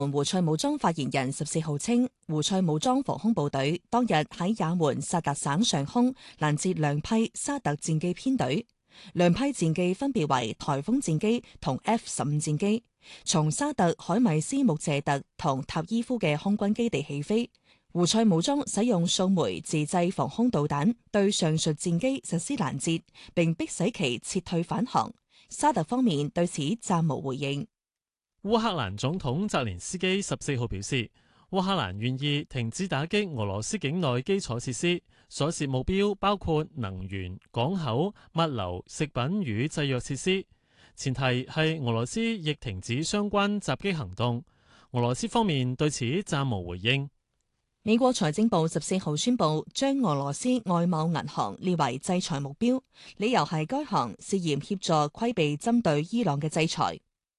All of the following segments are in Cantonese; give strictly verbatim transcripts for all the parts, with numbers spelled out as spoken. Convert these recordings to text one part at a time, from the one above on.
烏克蘭總統澤連斯基十四號表示，烏克蘭願意停止打擊俄羅斯境內基礎設施，所涉目標包括能源、港口、物流、食品與製藥設施，前提係俄羅斯亦停止相關襲擊行動。俄羅斯方面對此暫無回應。 美國財政部十四號宣布將俄羅斯外貿銀行列為制裁目標，理由係該行涉嫌協助規避針對伊朗嘅制裁。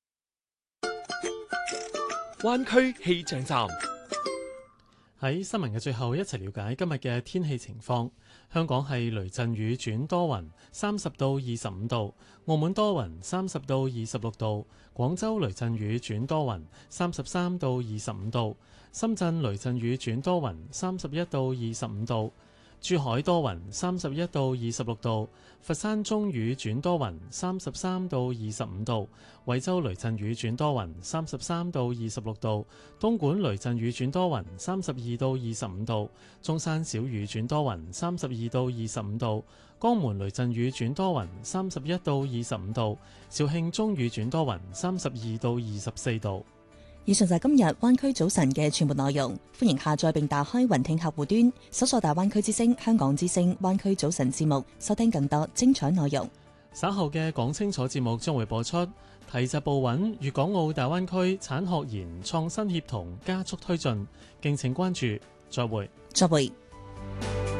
灣區氣象站， 喺新聞嘅最後，一齊了解今日嘅天氣情況。香港係雷陣雨轉多雲，三十到二十五度；澳門多雲，三十到二十六度；廣州雷陣雨轉多雲，三十三到二十五度；深圳雷陣雨轉多雲，三十一到二十五度；珠海多雲，三十一到二十六度；佛山中雨轉多雲，三十三到二十五度；惠州雷陣雨轉多雲，三十三到二十六度；東莞雷陣雨轉多雲，三十二到二十五度；中山小雨轉多雲，三十二到二十五度；江門雷陣雨轉多雲，三十一到二十五度；肇慶中雨轉多雲，三十二到二十四度。 以上就係今日灣區早晨嘅全部內容，歡迎下載並打開雲聽客戶端，搜索大灣區之聲、香港之聲、灣區早晨節目，收聽更多精彩內容。 稍後嘅講清楚節目將會播出，提疾步穩，粵港澳大灣區產學研創新協同加速推進，敬請關注。再會。 再會。